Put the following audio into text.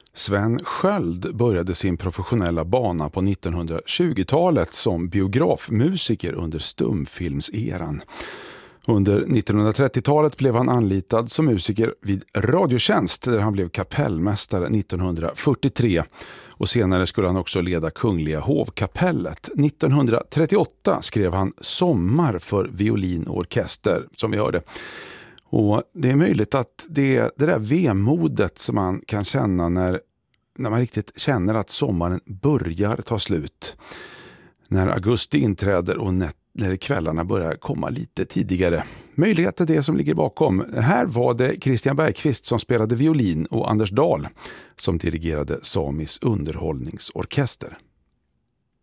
Sven Sköld började sin professionella bana på 1920-talet som biografmusiker under stumfilmseran. Under 1930-talet blev han anlitad som musiker vid Radiotjänst där han blev kapellmästare 1943 och senare skulle han också leda Kungliga hovkapellet. 1938 skrev han Sommar för violin och orkester som vi hörde. Och det är möjligt att det är det där vemodet som man kan känna när man riktigt känner att sommaren börjar ta slut. När augusti inträder och när kvällarna börjar komma lite tidigare. Möjlighet är det som ligger bakom. Här var det Christian Bergqvist som spelade violin och Anders Dahl som dirigerade Samis underhållningsorkester.